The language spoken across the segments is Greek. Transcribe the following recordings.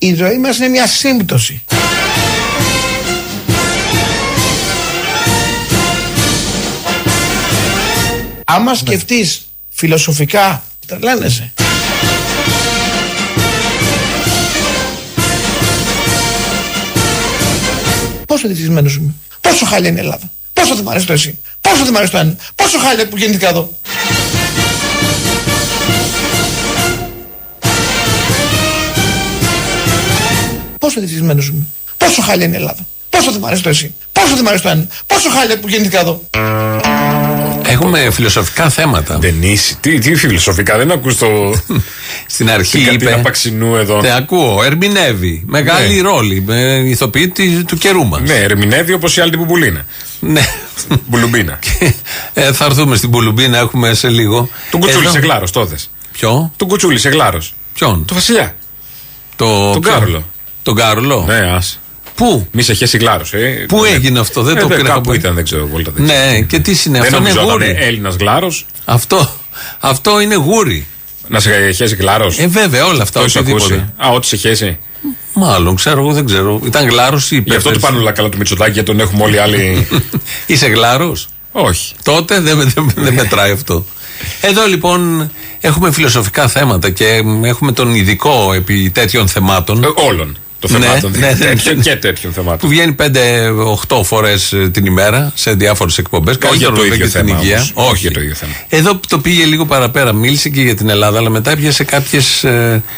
Η ζωή μας είναι μια σύμπτωση. Άμα σκεφτείς φιλοσοφικά, τρελαίνεσαι. Πόσο δυστυχισμένος είμαι. Πόσο χάλια είναι η Ελλάδα. Πόσο δεν μ' αρέσει το εσύ. Πόσο δεν μ' αρέσει το ένα. Πόσο χάλια που γεννήθηκα εδώ. Πόσο δυστυχισμένος είμαι. Πόσο χάλια είναι η Ελλάδα. Πόσο δεν μ' αρέσει το εσύ. Πόσο δεν μ' αρέσει το ένα. Πόσο χάλια που γεννήθηκα εδώ. Έχουμε φιλοσοφικά θέματα. Δεν είσαι. Τι φιλοσοφικά, δεν ακούς το. Στην αρχή είπε. Την Απαξινού εδώ. Δεν ακούω, ερμηνεύει. Μεγάλη ρόλη. Ηθοποιεί του καιρού μας. Ναι, ερμηνεύει όπως η άλλη την Μπουμπουλίνα. Ναι. Μπουλουμπίνα. Θα έρθουμε στην Μπουλουμπίνα, έχουμε σε λίγο. Τον Κουτσούλη σε Γλάρος, τότε. Ποιο? Τον Κουτσούλη σε Γλάρος. Ποιον? Το Βασιλιά. Τον Κάρολο. Τον Κάρολο. Ναι, ας. Πού? Μη σε χέσει Γλάρος, Πού έγινε αυτό, δεν το πήρα. Κάπου ήταν, δεν ξέρω πολύ. Ναι, και τι συνέβη. Δεν νομίζω ότι είναι Έλληνας Γλάρος. Αυτό είναι γούρι. Να σε χέσει Γλάρος. Βέβαια, όλα αυτά. Ό,τι σε χέσει. Μάλλον, ξέρω, εγώ δεν ξέρω. Ήταν Γλάρος ή Γι' αυτό του πάνε όλα καλά του Μητσοτάκη, γιατί τον έχουμε όλοι άλλοι. Είσαι Γλάρος? Όχι. Τότε δεν μετράει αυτό. Εδώ λοιπόν έχουμε φιλοσοφικά θέματα και έχουμε τον ειδικό επί τέτοιων θεμάτων. Όλων των θεμάτων. Και τέτοιων θεμάτων. Που βγαίνει 5-8 φορές την ημέρα σε διάφορες εκπομπές. Όχι για το ίδιο θέμα. Όχι για το ίδιο θέμα. Εδώ το πήγε λίγο παραπέρα. Μίλησε και για την Ελλάδα, αλλά μετά πιάσε κάποιες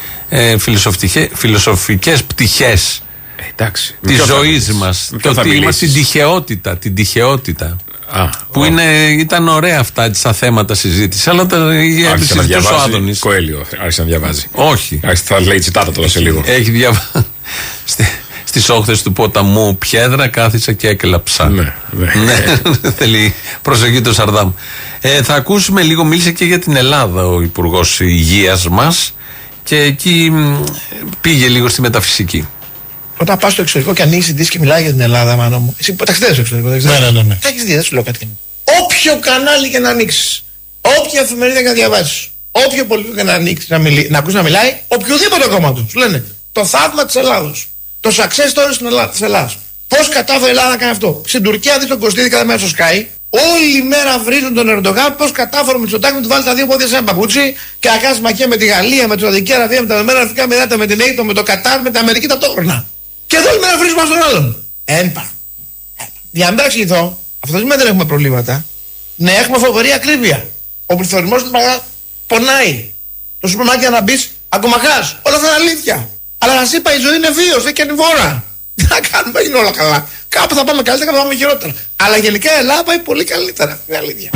φιλοσοφικές πτυχές της ζωής μας. Και ότι είμαστε την τυχεότητα. Που ήταν ωραία αυτά τα θέματα συζήτηση. Αλλά τα συζητούσε ο Άδωνης. Κοέλιο, άρχισε να διαβάζει. Όχι. Θα λέει τσιτάτα τώρα σε λίγο. Έχει διαβάσει. Στις όχθες του ποταμού Πιέδρα κάθισα και έκλαψα. Ναι. Θέλει προσοχή το Σαρδάμ. Θα ακούσουμε λίγο, μίλησε και για την Ελλάδα ο Υπουργός Υγείας μας. Και εκεί πήγε λίγο στη μεταφυσική. Όταν πας στο εξωτερικό και ανοίγεις την δύση και μιλάει για την Ελλάδα, μάνο μου. Εσύ ταξιδεύεις στο εξωτερικό, δεν ξέρω. Ναι. Θα έχεις δει, δεν σου λέω κάτι. Όποιο κανάλι και να ανοίξεις, όποια εφημερίδα και να διαβάσεις, όποιο πολιτικό και να ανοίξεις, να ακούσεις να μιλάει, οποιοδήποτε κόμμα του, σου λένε το θαύμα της Ελλάδος. Το success story της Ελλάδας. Πώς κατάφερε η Ελλάδα να κάνει αυτό. Στην Τουρκία δει τον Κωστίδη cada μέρα στο Sky. Όλη η μέρα βρίζουν τον Ερντογάν πώς κατάφερε με Μητσοτάκη να του βάλει τα δύο πόδια σε ένα παπούτσι και να κάνει μακέ με τη Γαλλία, με τη Σαουδική Αραβία, με τα Ηνωμένα Αραβικά Εμιράτα, με την Αίγυπτο, με το Κατάρ, με την Αμερική ταυτόχρονα. Και εδώ όλη μέρα βρίζουμε στον άλλον. Για να μην εξηγηθώ, αυτό δεν έχουμε προβλήματα. Ναι, έχουμε φοβερή ακρίβεια. Ο πληθωρισμός πονάει. Το σούπερ μάρκετ να μπει, αγκομαχάς. Όλα αυτά είναι αλήθεια. Αλλά να είπα, η ζωή είναι βίος, δεν και ανηφόρα. Τι να κάνουμε, είναι όλα καλά. Κάπου θα πάμε καλύτερα, κάπου θα πάμε χειρότερα. Αλλά γενικά η Ελλάδα πάει πολύ καλύτερα. Είναι αλήθεια.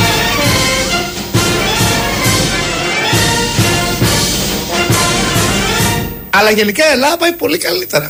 Αλλά γενικά η Ελλάδα πάει πολύ καλύτερα.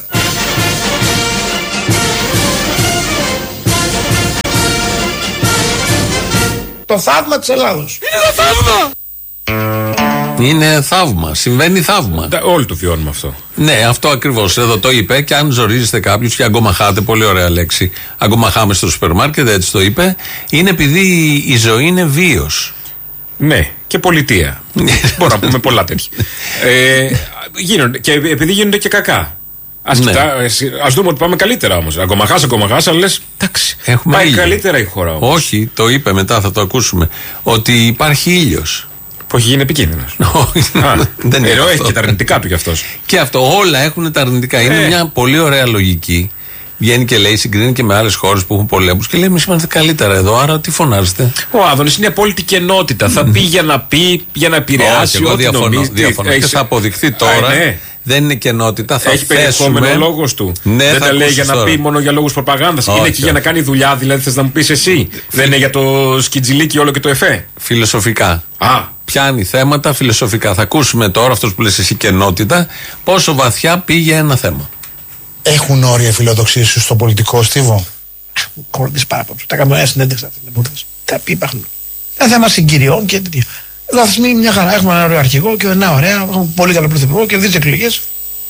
Το θαύμα της Ελλάδος. Είναι το θαύμα! Είναι θαύμα, συμβαίνει θαύμα. Όλοι το βιώνουμε αυτό. Ναι, αυτό ακριβώς. Εδώ το είπε. Και αν ζορίζεστε κάποιους και αγκομαχάτε, πολύ ωραία λέξη. Αγκομαχάμε στο σούπερ μάρκετ, έτσι το είπε. Είναι επειδή η ζωή είναι βίος. Ναι, και πολιτεία. Μπορώ να πούμε πολλά τέτοια. Γίνονται, και επειδή γίνονται και κακά. Ας δούμε ότι πάμε καλύτερα όμως. Αγκομαχάς, αλλά λες, εντάξει, πάει καλύτερα η χώρα όμως. Όχι, το είπε μετά, θα το ακούσουμε. Ότι υπάρχει ήλιος. Που έχει γίνει επικίνδυνος. Ενώ έχει και τα αρνητικά του κι αυτός. Και αυτό, όλα έχουν τα αρνητικά. Είναι μια πολύ ωραία λογική. Βγαίνει και λέει, συγκρίνει και με άλλες χώρες που έχουν πολέμους και λέει: εμείς είμαστε καλύτερα εδώ, άρα τι φωνάζετε. Ο Άδωνης είναι απόλυτη κενότητα. Θα πει για να επηρεάσει. Εγώ διαφωνώ. Και θα αποδειχθεί τώρα. Δεν είναι κενότητα. Θα έχει περιεχόμενο ο λόγος του. Ναι, δεν τα λέει για να πει μόνο για λόγους προπαγάνδας. Είναι και για να κάνει δουλειά, δηλαδή θες να μου πεις εσύ. Δεν είναι για το σκιτζιλίκι όλο και το εφέ. Φιλοσοφικά. Πιάνει θέματα φιλοσοφικά. Θα ακούσουμε τώρα, αυτός που λες εσύ κενότητα, πόσο βαθιά πήγε ένα θέμα. Έχουν όρια φιλοδοξίες σου στο πολιτικό στίβο? Κορδίς παράπονο. Τα κάνουμε ένα συνέντευξη αυτή. Τα πει υπάρχουν. Ένα θέμα συγκυριών και τέτοια. Εδώ αυτή τη στιγμή μια χαρά έχουμε ένα ωραίο αρχηγό και ένα ωραία. Έχουμε πολύ καλό πρωθυπουργό και 2 εκλογές.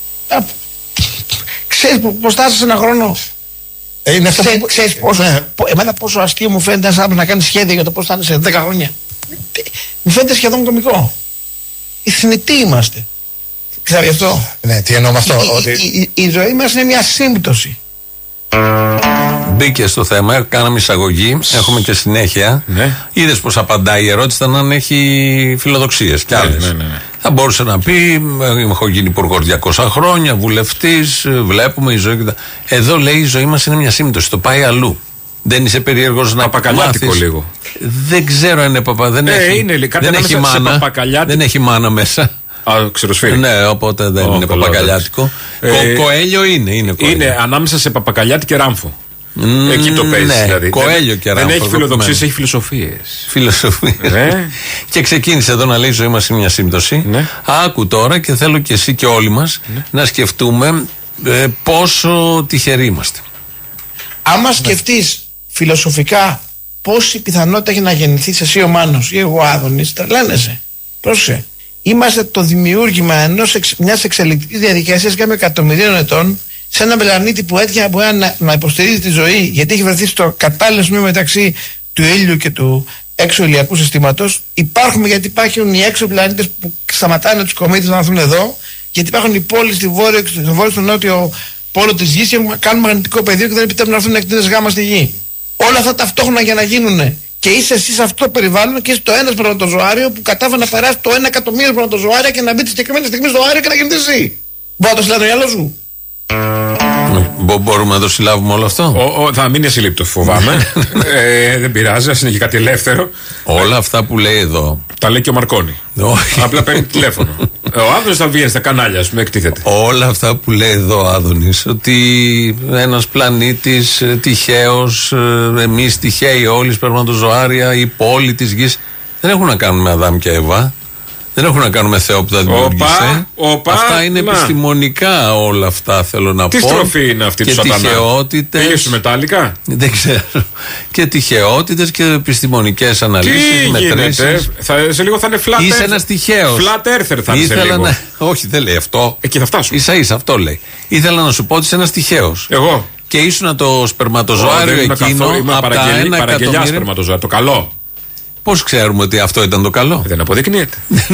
Ξέρεις πώς φτάσεις ένα χρόνο. Ξέρεις εμένα πόσο αστείο μου φαίνεται ένας άνθρωπος να κάνει σχέδια για το πώς θα είναι σε 10 χρόνια. Μου φαίνεται σχεδόν κωμικό. Οι θνητοί είμαστε. Τι θα πει αυτό? Ναι, τι εννοώ με αυτό? Η ζωή μας είναι μια σύμπτωση. Μπήκε στο θέμα, κάναμε εισαγωγή, έχουμε και συνέχεια. Ναι. Είδες πως απαντάει, η ερώτηση ήταν αν έχει φιλοδοξίες κι άλλες. Ναι. Θα μπορούσε να πει: έχω γίνει υπουργός 200 χρόνια, βουλευτής, βλέπουμε η ζωή. Εδώ λέει: η ζωή μας είναι μια σύμπτωση, το πάει αλλού. Δεν είσαι περίεργος να παπακαλιάτικο λίγο. Δεν ξέρω αν είναι δεν έχει μάνα μέσα. Ξεροσφύρι. Ναι, οπότε δεν είναι παπακαλιάτικο. Κοέλιο είναι. Είναι ανάμεσα σε παπακαλιάτη και ράμφο. Εκεί το παίζει. Ναι, δηλαδή. Κοέλιο και ράμφο. Δεν έχει φιλοδοξίες, έχει φιλοσοφίες. Και ξεκίνησε εδώ να λέει: η ζωή μας είναι μια σύμπτωση. Ναι. Άκου τώρα και θέλω και εσύ και όλοι μας να σκεφτούμε πόσο τυχεροί είμαστε. Άμα σκεφτείς φιλοσοφικά πόση πιθανότητα έχει να γεννηθείς εσύ ο Μάνος ή εγώ ο Άδωνης, τρελαίνεσαι. Πρόσεχε. Είμαστε το δημιούργημα μιας εξελικτικής διαδικασίας κάμια εκατομμυρίων ετών σε ένα πλανήτη που έτυχε μπορεί να υποστηρίζει τη ζωή, γιατί έχει βρεθεί στο κατάλληλο σημείο μεταξύ του ήλιου και του έξω ηλιακού συστήματος. Υπάρχουμε γιατί υπάρχουν οι έξω πλανήτες που σταματάνε τους κομήτες να έρθουν εδώ, γιατί υπάρχουν οι πόλεις στη βόρειο και στο νότιο πόλο της γης και κάνουν μαγνητικό πεδίο και δεν επιτρέπουν να έρθουν εκτείνες γάμα στη γη. Όλα αυτά ταυτόχρονα για να γίνουν. Και είσαι εσύ σε αυτό το περιβάλλον και είσαι το ένα σπερματοζωάριο που κατάφερε να περάσει το 1 εκατομμύριο σπερματοζωάρια και να μπει τη συγκεκριμένη στιγμή στο αέριο και να γίνει εσύ. Μπορεί να το συλλάβει το μυαλό σου? Μπορούμε να το συλλάβουμε όλο αυτό? Θα μείνει ασύλληπτο, φοβάμαι. Δεν πειράζει, α είναι και κάτι ελεύθερο. Όλα αυτά που λέει εδώ. Τα λέει και ο Μαρκόνι. Απλά παίρνει τηλέφωνο. Ο Άδωνης θα βγαίνει στα κανάλια, με εκτίθεται. Όλα αυτά που λέει εδώ ο Άδωνης, ότι ένας πλανήτης τυχαίος, εμείς τυχαίοι όλοι, σπερματοζωάρια, η πόλη της γης, δεν έχουν να κάνουν με Αδάμ και Εύα. Δεν έχουν να κάνουν με Θεό που τα δημιούργησε. Αυτά είναι επιστημονικά όλα αυτά, θέλω να πω. Τι στροφή είναι αυτή του Σατανά? Τυχαιότητες. Πήγε σου μετάλλικα? Δεν ξέρω. Και τυχαιότητες και επιστημονικές αναλύσεις, μετρήσεις. Σε λίγο θα είναι flat earther. Είσαι ένας τυχαίος. Flat earther θα είναι σε λίγο. Όχι, δεν λέει αυτό. Εκεί θα φτάσω. Ίσα-ίσα αυτό λέει. Ήθελα να σου πω ότι είσαι ένας τυχαίος. Εγώ. Και ήσουν το σπερματοζωάριο εκείνο από τα 1 εκατομμύριο. Σπερματοζωάριο, το καλό. Πώς ξέρουμε ότι αυτό ήταν το καλό? Δεν αποδεικνύεται.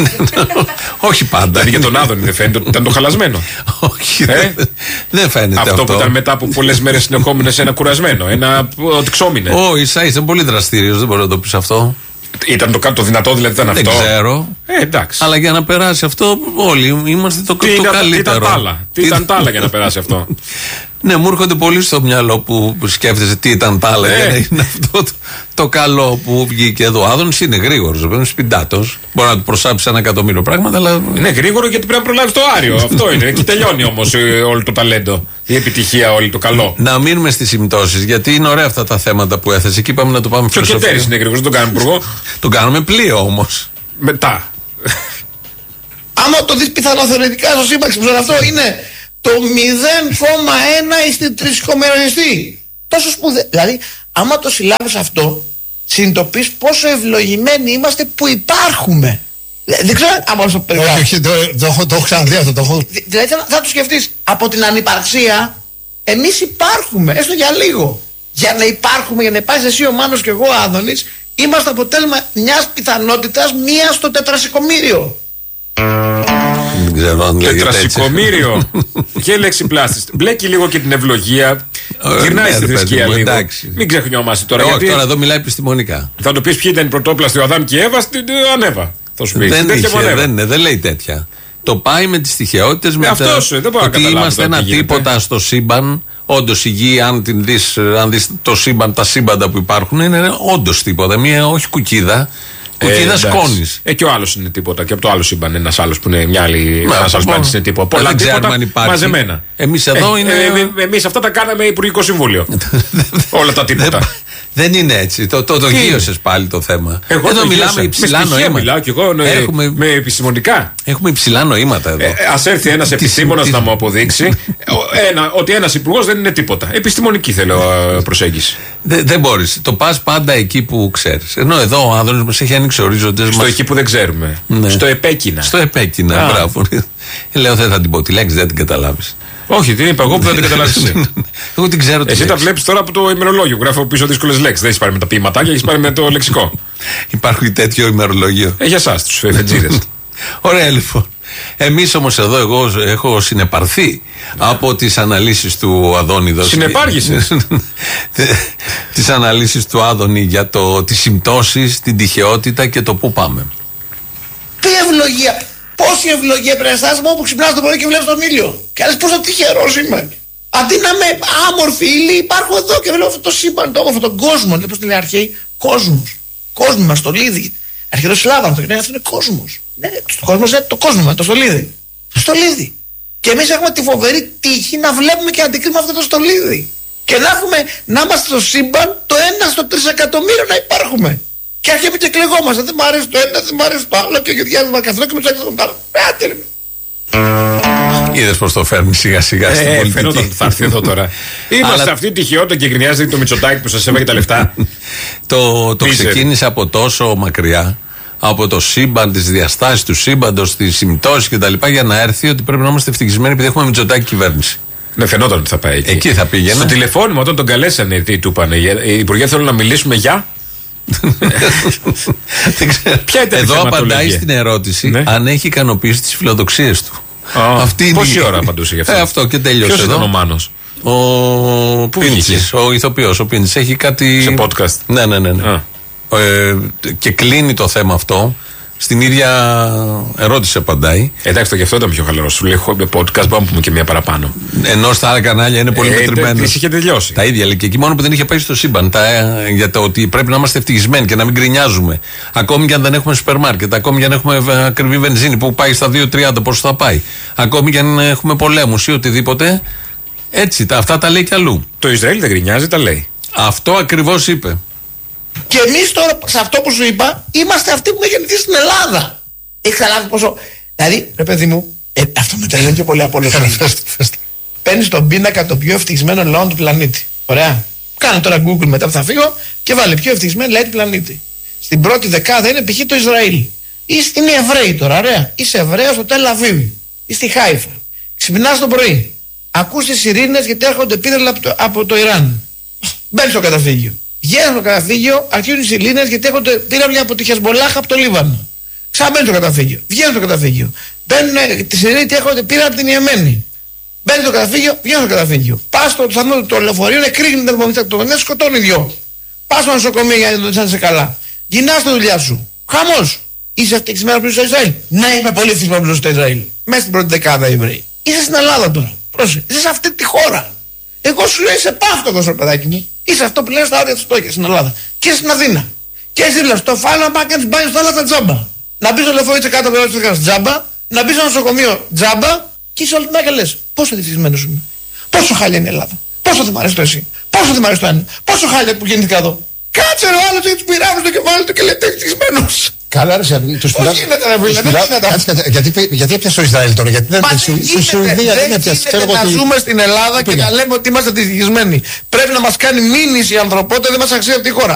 Όχι πάντα. Δηλαδή για τον Άδωνη δεν φαίνεται ότι ήταν το χαλασμένο? Όχι. Δεν φαίνεται αυτό. Αυτό που ήταν μετά από πολλές μέρες συνεχόμενες ένα κουρασμένο, ότι ξόμινε. Όχι, είσαι πολύ δραστήριος, δεν μπορεί να το πεις αυτό. Ήταν το δυνατό, δηλαδή ήταν αυτό? Δεν ξέρω. Εντάξει. Αλλά για να περάσει αυτό, όλοι είμαστε το καλύτερο. Τι ήταν τα άλλα για να περάσει αυτό? Ναι, μου έρχονται πολύ στο μυαλό που σκέφτεσαι τι ήταν τα άλλα για να είναι αυτό το καλό που βγήκε εδώ. Ο Άδωνης είναι γρήγορος, είναι σπιντάτος. Μπορεί να του προσάψει 1 εκατομμύριο πράγματα, αλλά. Είναι γρήγορο γιατί πρέπει να προλάβει το Άριο. Αυτό είναι. Εκεί τελειώνει όμως όλο το ταλέντο, η επιτυχία, όλο το καλό. Να μείνουμε στις συμπτώσεις, γιατί είναι ωραία αυτά τα θέματα που έθεσε. Εκεί είπαμε να το πάμε φιλοσοφία. Και ο Κετέρης είναι γρήγορος, δεν τον κάνουμε υπουργό. Τον κάνουμε πλοίο όμως. Μετά. Άμα το δεις πιθανό θεωρητικά στο σύμπαξη που αυτό είναι το 0,1 στην 3,1. Τόσο σπουδαίο. Δηλαδή, άμα το συλλάβεις αυτό, συνειδητοποιείς πόσο ευλογημένοι είμαστε που υπάρχουμε. Δεν ξέρω αν το περιγράψω. Όχι, το έχω ξαναδεί αυτό. Δηλαδή, θα το σκεφτείς. Από την ανυπαρξία, εμείς υπάρχουμε, έστω για λίγο. Για να υπάρχουμε, για να υπάρχεις εσύ ο Μάνος και εγώ ο Άδωνης, είμαστε αποτέλεσμα μιας πιθανότητας 1 στο 400.000. Δεν ξέρω αν λέγεται έτσι. Τετρασικομήριο. Και λέξη πλάστης. Μπλέκει λίγο και την ευλογία. Γυρνάει στη θρησκεία λίγο. Μην ξεχνιόμαστε τώρα. Όχι, τώρα εδώ μιλάει επιστημονικά. Θα του πεις ποιοι ήταν οι πρωτόπλαστοι, ο Αδάμ και η Εύα, στην Ανέβα. Θα σου πει. Δεν λέει τέτοια. Το πάει με τις τυχαιότητες. Ότι είμαστε ένα τίποτα στο σύμπαν. Όντως η γη, αν δεις το σύμπαν, τα σύμπαντα που υπάρχουν, είναι όντως τίποτα. Μια όχι κουκίδα. Κουκίδα σκόνης. Και ο άλλος είναι τίποτα. Και από το άλλο σύμπαν ένας άλλος που είναι μια άλλη. Ένας άλλος πλανήτης είναι τίποτα. Πολλά τίποτα μαζεμένα. Εμείς εδώ είναι. Εμείς αυτά τα κάναμε Υπουργικό Συμβούλιο. Όλα τα τίποτα. Δεν είναι έτσι. Το γύρωσες πάλι το θέμα. Εδώ μιλάμε υψηλά νοήματα. Μιλάω κι εγώ με επιστημονικά. Έχουμε υψηλά νοήματα εδώ. Ας έρθει ένας επιστήμονας να μου αποδείξει ότι ένας υπουργός δεν είναι τίποτα. Επιστημονική θέλω προσέγγιση. Δεν μπορείς. Το πας πάντα εκεί που ξέρεις. Ενώ εδώ ο Άδωνης μας έχει ανοίξει ορίζοντες. Στο εκεί που δεν ξέρουμε. Στο επέκεινα. Στο επέκεινα, μπράβο. Λέω δεν θα την πω τη λέξη, δεν την καταλάβεις. Όχι, την είπα εγώ που δεν την καταλάβεις. Εγώ την ξέρω. Εσύ τα βλέπεις τώρα από το ημερολόγιο. Γράφω πίσω δύσκολες λέξεις. Δεν έχεις πάρει με τα ποιηματάκια, έχεις πάρει με το λεξικό. Υπάρχει τέτοιο ημερολόγιο. Για εσάς, τους φετζίδες. Ωραία, λοιπόν. Εμείς όμως εδώ, εγώ έχω συνεπαρθεί από τις αναλύσεις του Αδόνιδος. Συνεπάργησες. Τις αναλύσεις του Άδωνη για τις συμπτώσεις, την τυχεότητα και το πού πάμε. Τι ευλογία! Πόση ευλογία πρέπει να αισθάνεσαι μόνο που ξυπνάς το πρωί και βλέπεις τον ήλιο. Και λες πόσο τυχερός είμαι. Αντί να είμαι άμορφοι ήλιοι, υπάρχω εδώ και βλέπω αυτό το σύμπαν, το όμορφο, τον κόσμο. Πώς την λέει αρχαίοι, κόσμος. Κόσμο μας, στολίδι. Αρχαίο Σλάβα, αυτό είναι κόσμος. Ναι, το κόσμος είναι το κόσμο, το στολίδι. Το στολίδι. Και εμείς έχουμε τη φοβερή τύχη να βλέπουμε και να αντικρίνουμε αυτό το στολίδι. Και να είμαστε στο σύμπαν το 1 στο 3 εκατομμύριο να υπάρχουμε. Και αρχίζουμε και κλεγόμαστε. Δεν μου αρέσει το ένα, δεν μου αρέσει το άλλο. Και ο διάλειμμα καθόλου και με ψάχνει τον άλλο. Είδες πως το φέρνει σιγά σιγά στην πολιτική. Φαινόταν ότι θα έρθει εδώ τώρα. Είμαστε αυτή η τυχιότητα και γκρινιάζεται το Μητσοτάκη που σας έβαγε τα λεφτά. Το ξεκίνησε από τόσο μακριά, από το σύμπαν, τις διαστάσεις του σύμπαντος, τις συμπτώσεις κτλ. Για να έρθει ότι πρέπει να είμαστε ευτυχισμένοι επειδή έχουμε Μητσοτάκη κυβέρνηση. Ναι, φαινόταν ότι θα πάει εκεί. Εκεί θα πήγαινε. Στο τηλεφώνημα όταν τον καλέσανε, τι του είπανε, Υπουργέ, θέλω να μιλήσουμε για. Εδώ απαντάει στην ερώτηση αν έχει ικανοποιήσει τις φιλοδοξίες του. Πόση ώρα απαντούσε γι' αυτό? Αυτό και τέλειωσε. Ποιος ήταν ο Μάνος? Ο Πίντσης, ο ηθοποιός. Ο Πίντσης έχει κάτι. Σε podcast. Ναι. Και κλείνει το θέμα αυτό. Στην ίδια ερώτηση απαντάει. Εντάξει, το γι' αυτό ήταν πιο χαλαρό. Σου λέει podcast, πάμε πούμε και μία παραπάνω. Ενώ στα άλλα κανάλια είναι πολύ μετρημένο. Είχε τελειώσει. Τα ίδια λέει. Και εκεί μόνο που δεν είχε πάει στο σύμπαν. Για το ότι πρέπει να είμαστε ευτυχισμένοι και να μην γκρινιάζουμε. Ακόμη και αν δεν έχουμε σούπερ μάρκετ. Ακόμη και αν έχουμε ακριβή βενζίνη που πάει στα 2,30, πόσο θα πάει. Ακόμη και αν έχουμε πολέμους ή οτιδήποτε. Έτσι, αυτά τα λέει κι αλλού. Το Ισραήλ δεν γκρινιάζει, τα λέει. Αυτό ακριβώς είπε. Και εμείς τώρα, σε αυτό που σου είπα, είμαστε αυτοί που έχουμε γεννηθεί στην Ελλάδα. Έχεις καταλάβει πόσο. Δηλαδή, ρε παιδί μου, αυτό με τρελαίνει και πολύ από όλο. Παίρνεις τον πίνακα των πιο ευτυχισμένων λαών του πλανήτη. Ωραία. Κάνε τώρα Google μετά που θα φύγω και βάλε πιο ευτυχισμένοι λαοί του πλανήτη. Στην πρώτη δεκάδα είναι π.χ. το Ισραήλ. Είναι Εβραίοι τώρα, ωραία. Είσαι Εβραίος στο Τελ Αβίβ ή στη Χάιφα. Ξυπνάς το πρωί. Ακούς τις σιρήνες γιατί έρχονται επίδρελα από το Ιράν. Μπαίνεις στο καταφύγιο. Βγαίνεις στο καταφύγιο, αρχίζουν οι σιρήνες γιατί έρχονται πύραυλοι από τη Χεσμολάχ από το Λίβανο. Ξαναμπαίνεις στο καταφύγιο. Βγαίνεις στο καταφύγιο. Μπαίνουν τη σιρήνες γιατί έρχονται πύραυλοι από την Ιεμένη. Μπαίνεις στο καταφύγιο, βγαίνεις στο καταφύγιο. Πας στο σταθμό του λεωφορείου, κρύγνει την θερμομετρία του τομέα, σκοτώνει δυο. Πας στο νοσοκομείο για να το αισθάνεσαι καλά. Γυρνάς στη δουλειά σου. Χαμός. Είσαι ευτυχισμένος που είσαι στο Ισραήλ? Ναι, είμαι πολύ ευτυχισμένος που είσαι στο Ισραήλ. Μέσα στην πρώτη δεκάδα Εβραίοι. Είσαι στην Ελλάδα τώρα. Πρόσεχε. Είσαι σε αυτή τη χώρα. Εγώ σου λέω είσαι πάυτοκος, ρε παιδάκι μου. Είσαι αυτό που λένε στα όρια της φτώχειας στην Ελλάδα. Και στην Αθήνα. Και εσύ δίπλα στο φάλα να κάνεις μπάνιο στα άλλα τζάμπα. Να μπεις στο λεωφορείο κάτω από το τζάμπα. Να μπεις στο νοσοκομείο τζάμπα. Και είσαι όλη την μέρα και λες πόσο ευτυχισμένος είμαι. Πόσο χάλια είναι η Ελλάδα. Πόσο δεν μ' αρέσει το εσύ. Πόσο δεν μ' αρέσει το ένα. Πόσο χάλια που γεννήθηκα εδώ. Κάτσε ο άλλος και τους πειράβει στο κεφάλι του και λέει ευτυχισμένος. Καλά, ρε, τους πειράζει. Γιατί έπιασε το Ισραήλ τώρα, γιατί δεν στη Σουηδία δεν έπιασε. Να ζούμε στην Ελλάδα και να λέμε ότι είμαστε ευτυχισμένοι. Πρέπει να μας κάνει μήνυση η ανθρωπότητα, δεν μας αξίζει αυτή η χώρα.